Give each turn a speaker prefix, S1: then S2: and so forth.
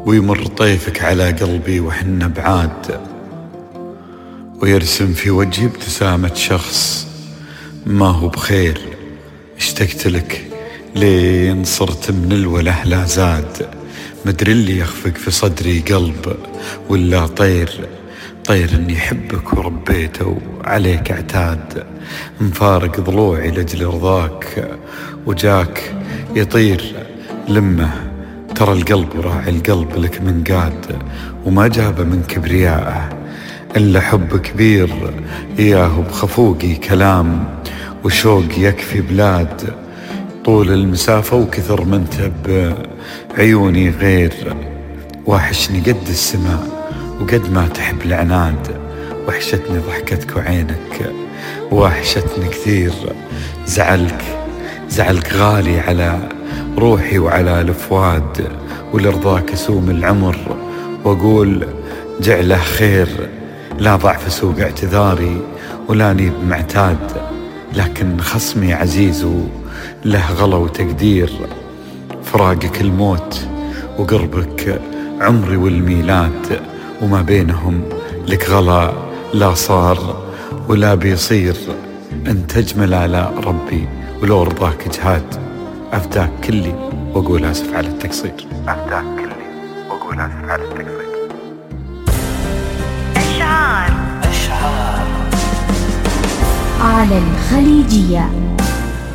S1: ويمر طيفك على قلبي وحنا بعاد، ويرسم في وجهي ابتسامة شخص ما هو بخير. اشتقت لك لين صرت من الوله لا زاد، مدري اللي يخفق في صدري قلب ولا طير اني يحبك وربيته وعليك اعتاد. مفارق ضلوعي لاجل رضاك وجاك يطير لمه، ترى القلب وراعي القلب لك منقاد، وما جاب من كبريائه إلا حب كبير إياه بخفوقي كلام وشوق يكفي بلاد. طول المسافة وكثر ما انت بعيوني غير، واحشني قد السماء وقد ما تحب العناد. وحشتني ضحكتك وعينك وحشتني كثير، زعلك غالي على روحي وعلى الفؤاد. ولرضاك اسوم العمر واقول جعله خير، لا ضعف سوق اعتذاري ولا نيب معتاد. لكن خصمي عزيز وله غلا وتقدير، فراقك الموت وقربك عمري والميلاد. وما بينهم لك غلا لا صار ولا بيصير، انت اجمل على ربي ولو رضاك جهاد. افداك كلي واقول اسف على التقصير.
S2: على الخليجية.